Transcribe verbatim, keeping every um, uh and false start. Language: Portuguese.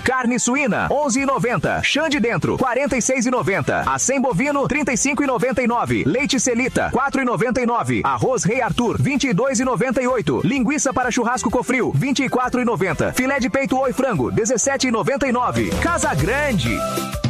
Carne suína, onze e noventa. Chã de dentro, quarenta e seis e noventa. Acém bovino, trinta e cinco e noventa e nove. Leite Celita, quatro e noventa e nove. Arroz Rei Arthur, vinte e dois e noventa e oito. Linguiça para churrasco Cofril, vinte e quatro e noventa. Filé de peito oi frango, dezessete e noventa e nove. Casa Grande.